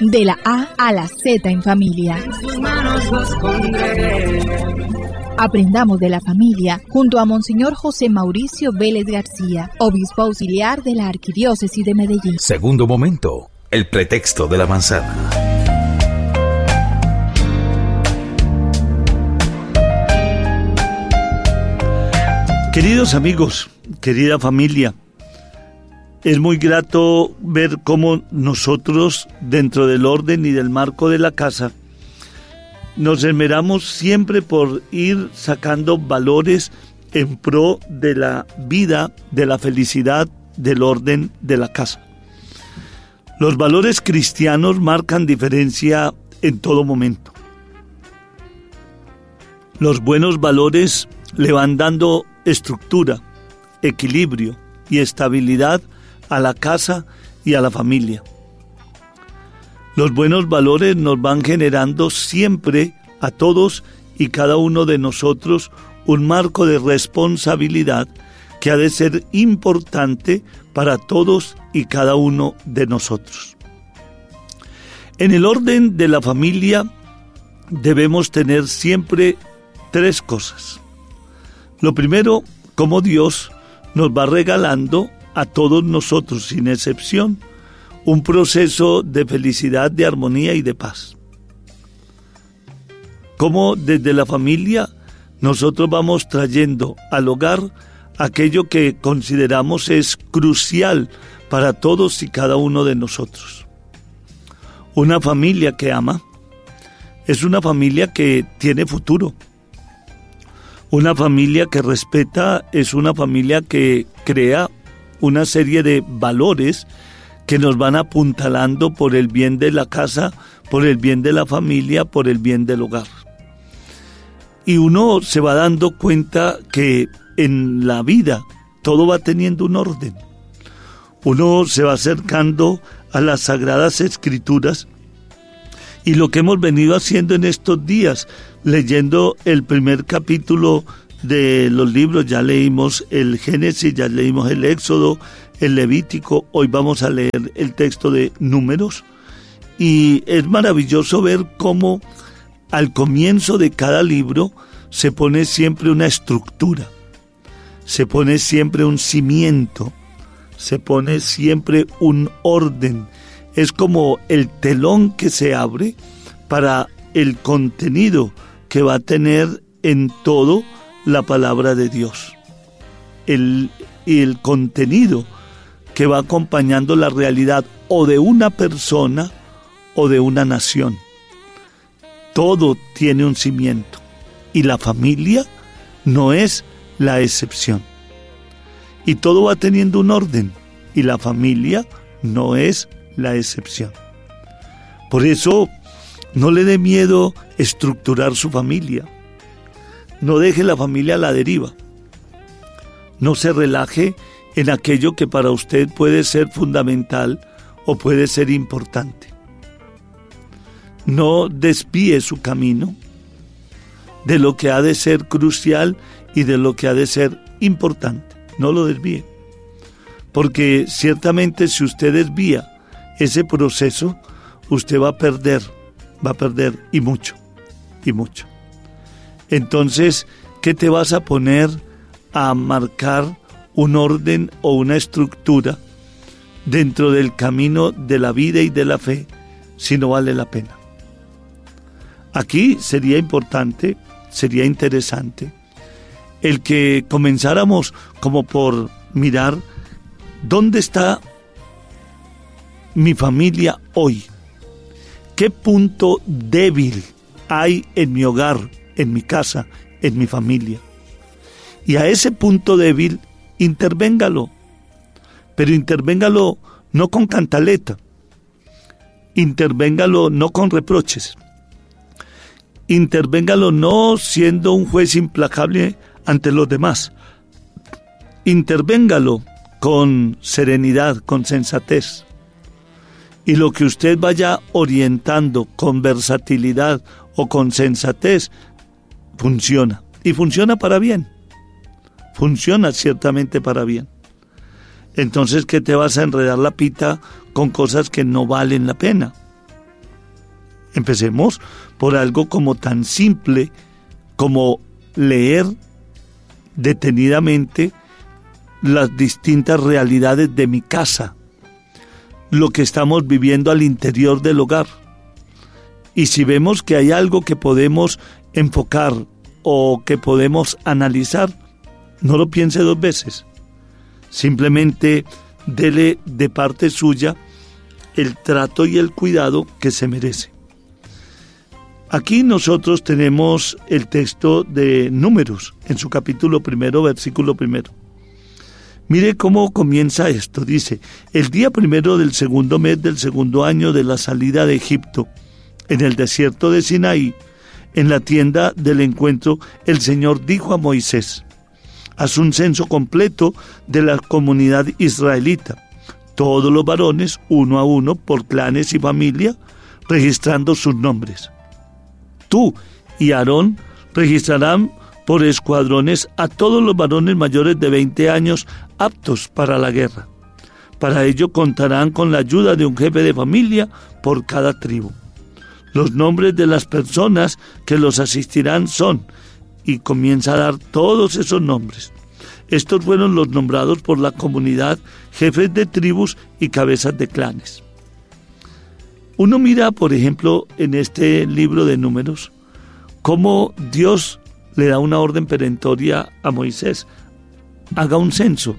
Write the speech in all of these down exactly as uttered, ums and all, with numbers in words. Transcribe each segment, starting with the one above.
De la A a la Z en familia. En sus manos los pondré. Aprendamos de la familia junto a Monseñor José Mauricio Vélez García, obispo auxiliar de la Arquidiócesis de Medellín. Segundo momento, el pretexto de la manzana. Queridos amigos, querida familia, es muy grato ver cómo nosotros, dentro del orden y del marco de la casa, nos esmeramos siempre por ir sacando valores en pro de la vida, de la felicidad, del orden de la casa. Los valores cristianos marcan diferencia en todo momento. Los buenos valores le van dando estructura, equilibrio y estabilidad a la casa y a la familia. Los buenos valores nos van generando siempre a todos y cada uno de nosotros un marco de responsabilidad que ha de ser importante para todos y cada uno de nosotros. En el orden de la familia debemos tener siempre tres cosas. Lo primero, cómo Dios nos va regalando a todos nosotros, sin excepción, un proceso de felicidad, de armonía y de paz. Cómo desde la familia nosotros vamos trayendo al hogar aquello que consideramos es crucial para todos y cada uno de nosotros. Una familia que ama es una familia que tiene futuro. Una familia que respeta es una familia que crea una serie de valores que nos van apuntalando por el bien de la casa, por el bien de la familia, por el bien del hogar. Y uno se va dando cuenta que en la vida todo va teniendo un orden. Uno se va acercando a las Sagradas Escrituras y lo que hemos venido haciendo en estos días, leyendo el primer capítulo de los libros, ya leímos el Génesis, ya leímos el Éxodo, el Levítico, hoy vamos a leer el texto de Números, y es maravilloso ver cómo al comienzo de cada libro se pone siempre una estructura, se pone siempre un cimiento, se pone siempre un orden. Es como el telón que se abre para el contenido que va a tener en todo la palabra de Dios. El, y el contenido que va acompañando la realidad o de una persona o de una nación. Todo tiene un cimiento y la familia no es la excepción. Y todo va teniendo un orden y la familia no es la excepción. Por eso no le dé miedo estructurar su familia. No deje la familia a la deriva. No se relaje en aquello que para usted puede ser fundamental o puede ser importante. No desvíe su camino de lo que ha de ser crucial y de lo que ha de ser importante. No lo desvíe. Porque ciertamente si usted desvía ese proceso, usted va a perder, va a perder y mucho, y mucho. Entonces, ¿qué te vas a poner a marcar un orden o una estructura dentro del camino de la vida y de la fe si no vale la pena? Aquí sería importante, sería interesante el que comenzáramos como por mirar dónde está mi familia hoy. ¿Qué punto débil hay en mi hogar, en mi casa, en mi familia? Y a ese punto débil, intervéngalo. Pero intervéngalo no con cantaleta. Intervéngalo no con reproches. Intervéngalo no siendo un juez implacable ante los demás. Intervéngalo con serenidad, con sensatez. Y lo que usted vaya orientando con versatilidad o con sensatez, funciona. Y funciona para bien. Funciona ciertamente para bien. Entonces, ¿qué te vas a enredar la pita con cosas que no valen la pena? Empecemos por algo como tan simple como leer detenidamente las distintas realidades de mi casa, lo que estamos viviendo al interior del hogar. Y si vemos que hay algo que podemos enfocar o que podemos analizar, no lo piense dos veces. Simplemente dele de parte suya el trato y el cuidado que se merece. Aquí nosotros tenemos el texto de Números, en su capítulo primero, versículo primero. Mire cómo comienza esto. Dice: el día primero del segundo mes del segundo año de la salida de Egipto, en el desierto de Sinaí, en la tienda del encuentro, el Señor dijo a Moisés: haz un censo completo de la comunidad israelita, todos los varones, uno a uno, por clanes y familia, registrando sus nombres. Tú y Aarón registrarán por escuadrones a todos los varones mayores de veinte años aptos para la guerra. Para ello contarán con la ayuda de un jefe de familia por cada tribu. Los nombres de las personas que los asistirán son, y comienza a dar todos esos nombres. Estos fueron los nombrados por la comunidad, jefes de tribus y cabezas de clanes. Uno mira, por ejemplo, en este libro de Números, cómo Dios le da una orden perentoria a Moisés: haga un censo,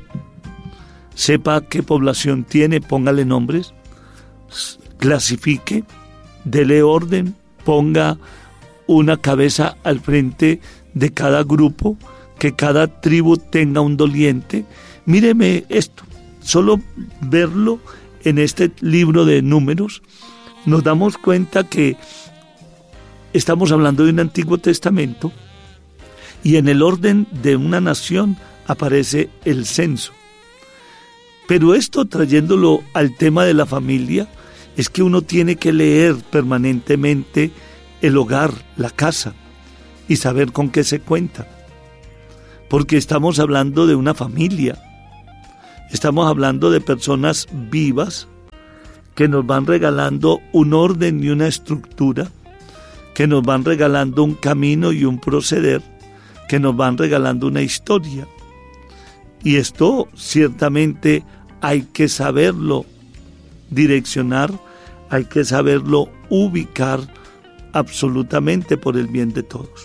sepa qué población tiene, póngale nombres, clasifique, dele orden, ponga una cabeza al frente de cada grupo, que cada tribu tenga un doliente. Míreme esto, solo verlo en este libro de Números, nos damos cuenta que estamos hablando de un Antiguo Testamento y en el orden de una nación aparece el censo. Pero esto, trayéndolo al tema de la familia, es que uno tiene que leer permanentemente el hogar, la casa, y saber con qué se cuenta. Porque estamos hablando de una familia, estamos hablando de personas vivas que nos van regalando un orden y una estructura, que nos van regalando un camino y un proceder, que nos van regalando una historia. Y esto ciertamente hay que saberlo direccionar, hay que saberlo ubicar absolutamente por el bien de todos.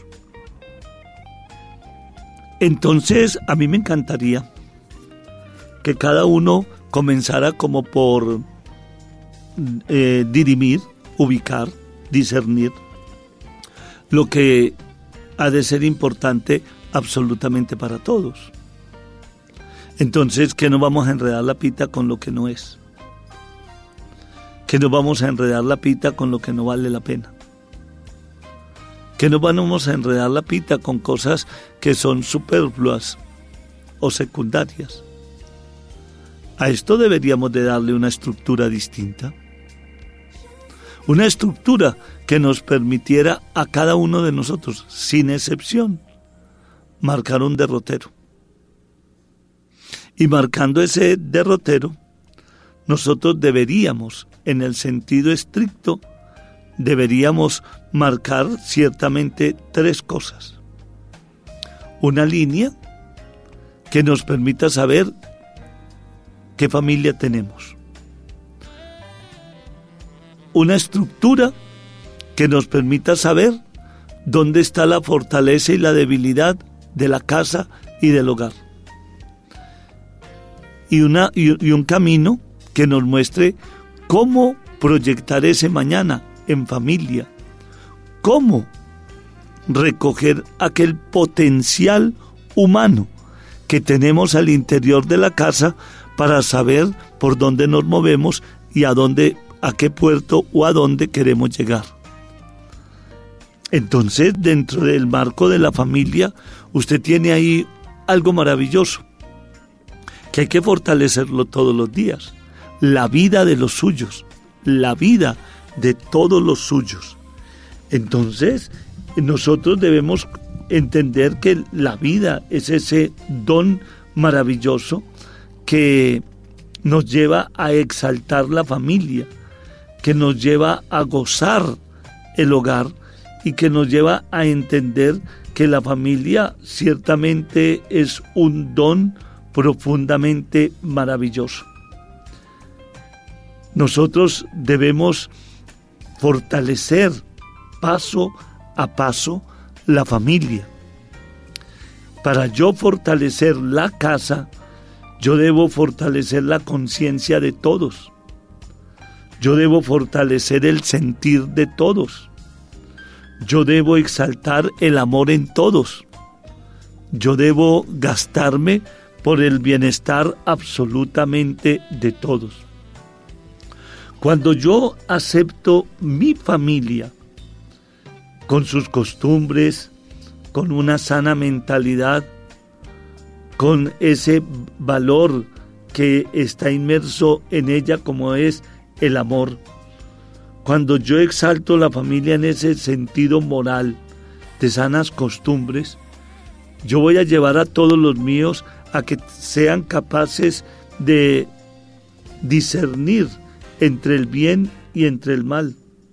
Entonces, a mí me encantaría que cada uno comenzara como por eh, dirimir, ubicar, discernir lo que ha de ser importante absolutamente para todos. Entonces, que no vamos a enredar la pita con lo que no es. Que no vamos a enredar la pita con lo que no vale la pena. Que no vamos a enredar la pita con cosas que son superfluas o secundarias. A esto deberíamos de darle una estructura distinta. Una estructura que nos permitiera a cada uno de nosotros, sin excepción, marcar un derrotero. Y marcando ese derrotero, nosotros deberíamos, en el sentido estricto, deberíamos marcar ciertamente tres cosas. Una línea que nos permita saber qué familia tenemos. Una estructura que nos permita saber dónde está la fortaleza y la debilidad de la casa y del hogar. Y, una, y, y un camino que nos muestre cómo proyectar ese mañana en familia, cómo recoger aquel potencial humano que tenemos al interior de la casa para saber por dónde nos movemos y a dónde, a qué puerto o a dónde queremos llegar. Entonces, dentro del marco de la familia, usted tiene ahí algo maravilloso, que hay que fortalecerlo todos los días. La vida de los suyos, la vida de todos los suyos. Entonces, nosotros debemos entender que la vida es ese don maravilloso que nos lleva a exaltar la familia, que nos lleva a gozar el hogar y que nos lleva a entender que la familia ciertamente es un don profundamente maravilloso. Nosotros debemos fortalecer paso a paso la familia. Para yo fortalecer la casa, yo debo fortalecer la conciencia de todos. Yo debo fortalecer el sentir de todos. Yo debo exaltar el amor en todos. Yo debo gastarme por el bienestar absolutamente de todos. Cuando yo acepto mi familia, con sus costumbres, con una sana mentalidad, con ese valor que está inmerso en ella como es el amor. Cuando yo exalto la familia en ese sentido moral de sanas costumbres, yo voy a llevar a todos los míos a que sean capaces de discernir entre el bien y entre el mal.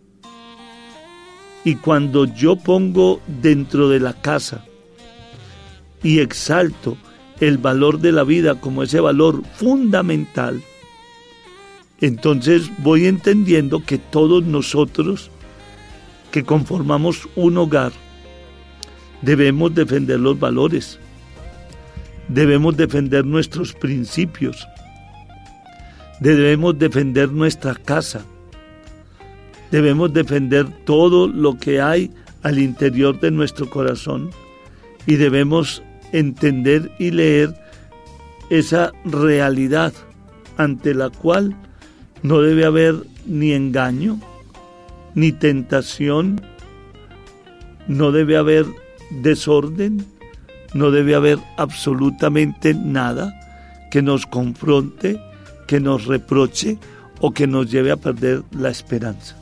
Y cuando yo pongo dentro de la casa y exalto el valor de la vida como ese valor fundamental, entonces voy entendiendo que todos nosotros que conformamos un hogar debemos defender los valores, debemos defender nuestros principios, debemos defender nuestra casa, debemos defender todo lo que hay al interior de nuestro corazón y debemos entender y leer esa realidad ante la cual no debe haber ni engaño, ni tentación, no debe haber desorden, no debe haber absolutamente nada que nos confronte, que nos reproche o que nos lleve a perder la esperanza.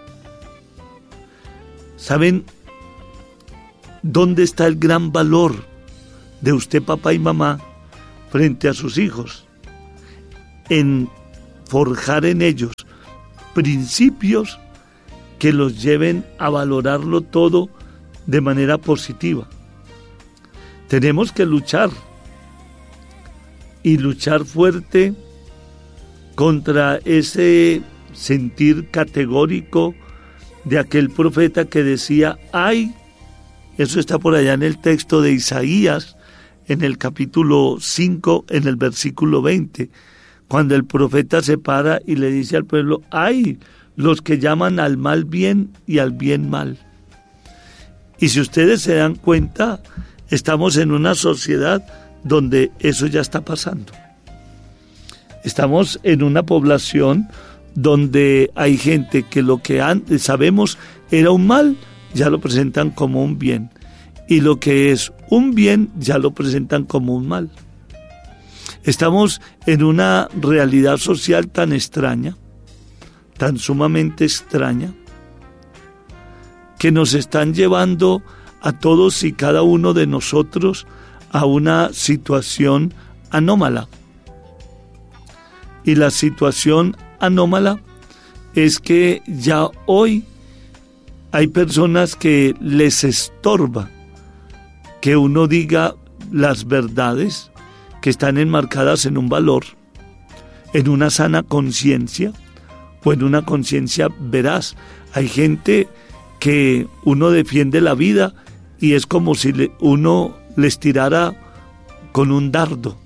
¿Saben dónde está el gran valor de usted, papá y mamá, frente a sus hijos? En forjar en ellos principios que los lleven a valorarlo todo de manera positiva. Tenemos que luchar y luchar fuerte contra ese sentir categórico de aquel profeta que decía, ay, eso está por allá en el texto de Isaías, en el capítulo cinco, en el versículo veinte, cuando el profeta se para y le dice al pueblo, ay, los que llaman al mal bien y al bien mal. Y si ustedes se dan cuenta, estamos en una sociedad donde eso ya está pasando. Estamos en una población donde hay gente que lo que antes sabemos era un mal, ya lo presentan como un bien. Y lo que es un bien, ya lo presentan como un mal. Estamos en una realidad social tan extraña, tan sumamente extraña, que nos están llevando a todos y cada uno de nosotros a una situación anómala. Y la situación anómala es que ya hoy hay personas que les estorba que uno diga las verdades que están enmarcadas en un valor, en una sana conciencia o en una conciencia veraz. Hay gente que uno defiende la vida y es como si le, uno les tirara con un dardo,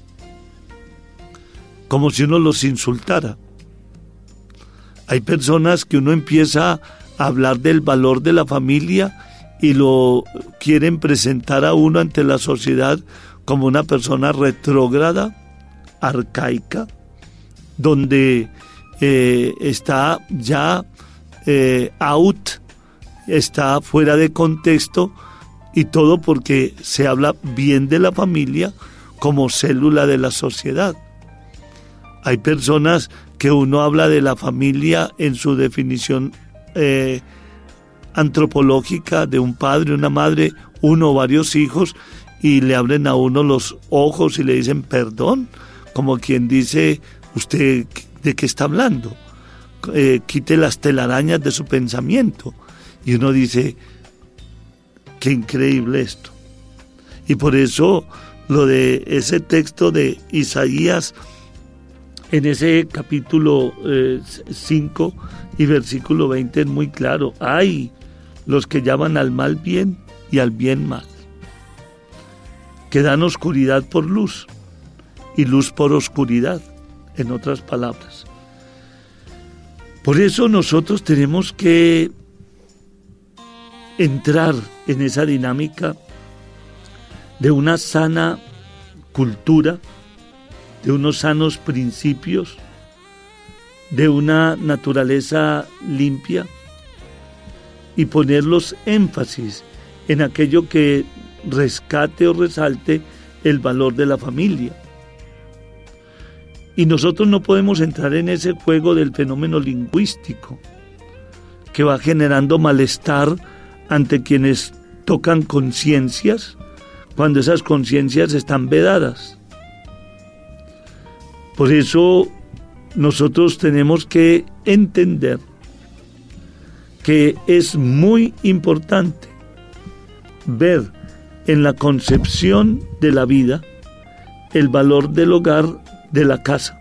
como si uno los insultara. Hay personas que uno empieza a hablar del valor de la familia y lo quieren presentar a uno ante la sociedad como una persona retrógrada, arcaica, donde eh, está ya eh, out, está fuera de contexto, y todo porque se habla bien de la familia como célula de la sociedad. Hay personas que uno habla de la familia en su definición eh, antropológica de un padre, una madre, uno o varios hijos, y le abren a uno los ojos y le dicen perdón, como quien dice, ¿usted de qué está hablando? Eh, quite las telarañas de su pensamiento. Y uno dice, qué increíble esto. Y por eso lo de ese texto de Isaías, en ese capítulo eh, cinco y versículo veinte es muy claro. Hay los que llaman al mal bien y al bien mal, que dan oscuridad por luz y luz por oscuridad, en otras palabras. Por eso nosotros tenemos que entrar en esa dinámica de una sana cultura, de unos sanos principios, de una naturaleza limpia, y poner los énfasis en aquello que rescate o resalte el valor de la familia. Y nosotros no podemos entrar en ese juego del fenómeno lingüístico que va generando malestar ante quienes tocan conciencias cuando esas conciencias están vedadas. Por eso nosotros tenemos que entender que es muy importante ver en la concepción de la vida el valor del hogar, de la casa,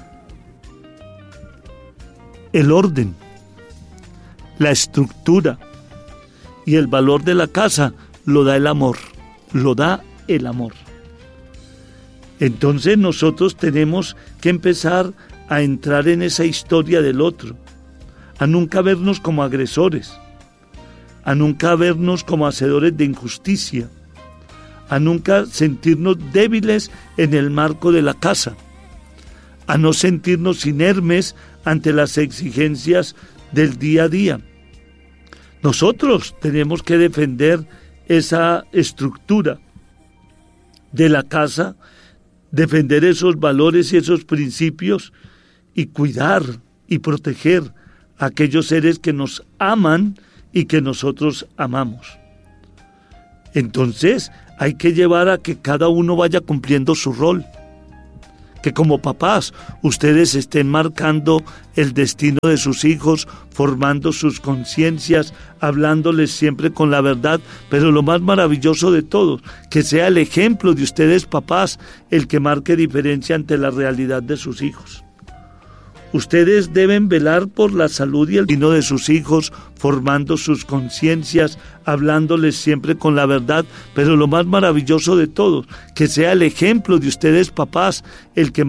el orden, la estructura y el valor de la casa lo da el amor, lo da el amor. Entonces nosotros tenemos que empezar a entrar en esa historia del otro, a nunca vernos como agresores, a nunca vernos como hacedores de injusticia, a nunca sentirnos débiles en el marco de la casa, a no sentirnos inermes ante las exigencias del día a día. Nosotros tenemos que defender esa estructura de la casa, defender esos valores y esos principios y cuidar y proteger a aquellos seres que nos aman y que nosotros amamos. Entonces hay que llevar a que cada uno vaya cumpliendo su rol, que como papás ustedes estén marcando el destino de sus hijos, formando sus conciencias, hablándoles siempre con la verdad, pero lo más maravilloso de todo, que sea el ejemplo de ustedes papás el que marque diferencia ante la realidad de sus hijos. Ustedes deben velar por la salud y el destino de sus hijos, formando sus conciencias, hablándoles siempre con la verdad, pero lo más maravilloso de todo, que sea el ejemplo de ustedes papás el que